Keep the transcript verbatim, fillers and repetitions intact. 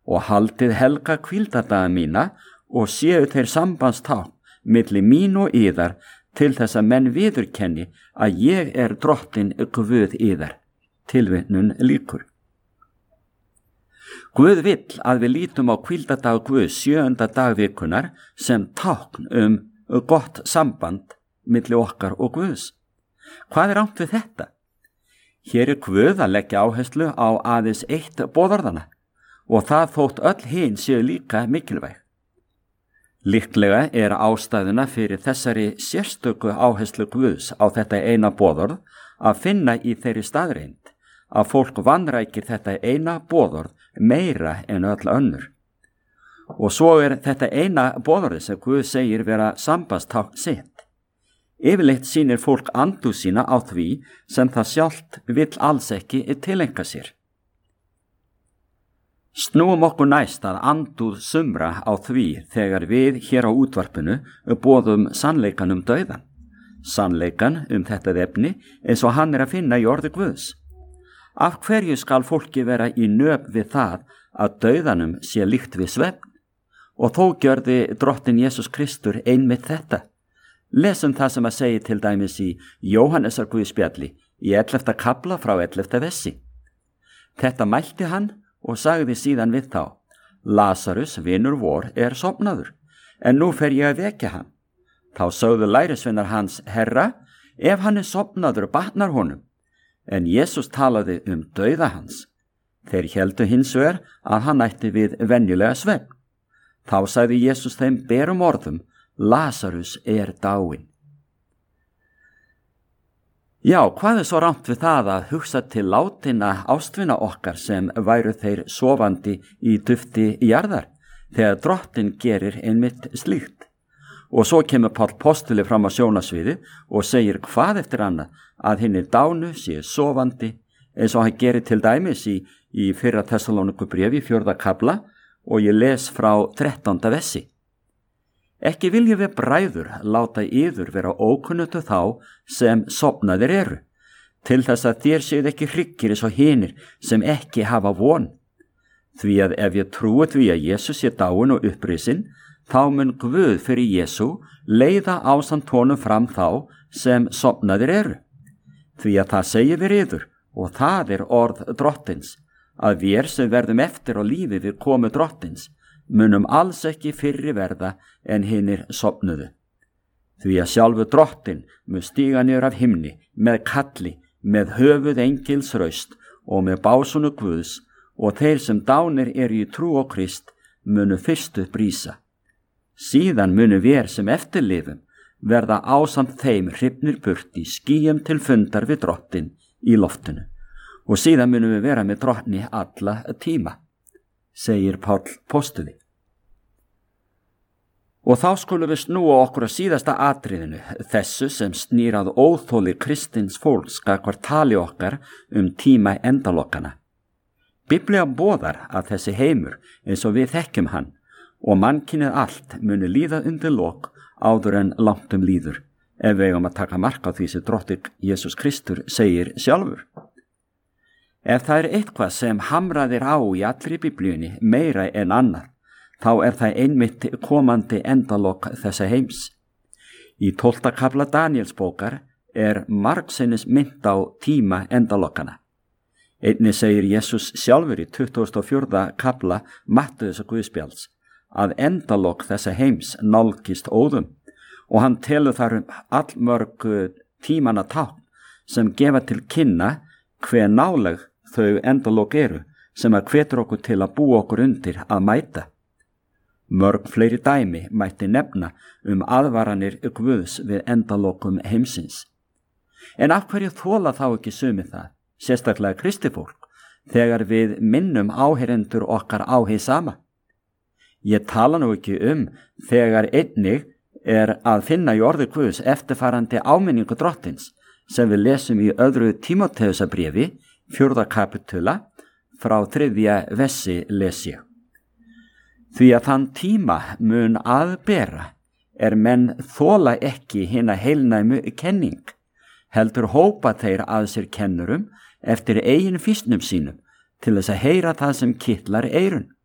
og haldið helga hvíldardaga mína og séu þeir sambandstákn milli mín og yðar til þess að menn viðurkenni að ég er drottin Guð yðar. Tilvitnun lýkur. Guð vill að við lítum á hvíldardag Guðs sjöunda dag vikunar sem tákn um gott samband milli okkar og Guðs. Hvað er átt við þetta? Hér er Guð að leggja áherslu á aðeins eitt boðorðana og það þótt öll hin séu líka mikilvæg. Líklega er ástæðuna fyrir þessari sérstöku áherslu Guðs á þetta eina boðorð að finna í þeirri staðreind að fólk vanrækir þetta eina boðorð meira en öll önnur. Og svo er þetta eina boðorði sem Guð segir vera sambandstákn sitt. Yfirleitt sýnir fólk andúð sína á því sem það sjálft vill alls ekki tileinka sér. Snúum okkur næst að andúð sumra á því þegar við hér á útvarpinu boðum sannleikan um dauðan. Sannleikan um þetta efni eins og hann er að finna í orði Guðs. Af hverju skal fólki vera í nöp við það að dauðanum sé líkt við svefn? Og þó gjörði drottin Jesús Kristur einmitt þetta. Lesum það sem að segja til dæmis í Jóhannesar Guðspjalli í ellefta kafla frá ellefta vessi. Þetta mælti hann og sagði síðan við þá: Lazarus, vinur vor, er sofnaður, en nú fer ég að vekja hann. Þá sögðu lærisveinar hans: Herra, ef hann er sofnaður batnar honum. En Jesús talaði um dauða hans. Þeir héldu hins vegar að hann ætti við venjulega svefn. Þá sagði Jesús þeim berum orðum: Lazarus er dáinn. Já, hvað er svo rangt við það að hugsa til látinna ástvina okkar sem væru þeir sofandi í dufti jarðar, þegar drottin gerir einmitt slíkt? Og svo kemur Páll postuli fram á sjónasviði og segir hvað eftir annað að hinir dánu séu sofandi, eins og hann gerir til dæmis í, í fyrra Tessalónikubréfi fjórða kafla og ég les frá þrettánda vessi. Ekki viljum við bræður láta yður vera ókunnutu þá sem sofnaðir eru, til þess að þér séuð ekki hryggir eins og hinir sem ekki hafa von. Því að ef ég trúi því að Jesús sé dáinn og upprisin, þá mun Guð fyrir Jesú leiða ásamt honum fram þá sem sofnaðir eru. Því að það segir við yður, og það er orð drottins, að við sem verðum eftir á lífi við komu drottins, munum alls ekki fyrri verða en hinir sofnuðu. Því að sjálfu drottin mun stíga niður af himni með kalli, með höfuð engils raust og með básunu Guðs, og þeir sem dánir eru í trú á Krist munu fyrstu brísa. Síðan munu við sem eftirlifum verða ásamt þeim hrifnir burt í skýjum til fundar við drottin í loftinu, og síðan munum við vera með drottni alla tíma, segir Páll postuli. Og þá skulum við snúa okkur að síðasta atriðinu, þessu sem snýr að óþóli kristins fólks gagnvart tali okkar um tíma endalokkana. Biblía boðar að þessi heimur, eins og við þekkjum hann, og mannkynið allt muni líða undir lok áður en langt um líður, ef við eigum að taka mark á því sem drottinn Jesús Kristur segir sjálfur. Ef það er eitthvað sem hamraðir á í allri Biblíunni meira en annað, þá er það einmitt komandi endalok þessa heims. Í tólfta kafla Daníelsbókar er margsinnis mynd á tíma endalokkana. Einnig segir Jesús sjálfur í tuttugasta og fjórða kafla Mattheusar Guðspjalls að endalok þessa heims nálgist óðum, og hann telur þar um allmörg tímanna tákn sem gefa til kynna hve náleg þau endalok eru, sem að hvetur okkur til að búa okkur undir að mæta. Mörg fleiri dæmi mætti nefna um aðvaranir Guðs við endalokum heimsins. En af hverju þola þá ekki sumir það, sérstaklega kristifólk, þegar við minnum áheyrendur okkar á hið sama? Ég tala nú ekki um þegar einnig er að finna í orði Guðs eftirfarandi áminningu drottins, sem við lesum í öðru Tímóteusarbréfi, fjórða kapitula, frá þriðja vessi lesja. Því að þann tíma mun að bera er menn þola ekki hina heilnæmu kenning, heldur hópa þeir að sér kennurum eftir eigin fýsnum sínum til þess að heyra það sem kitlar eyrun.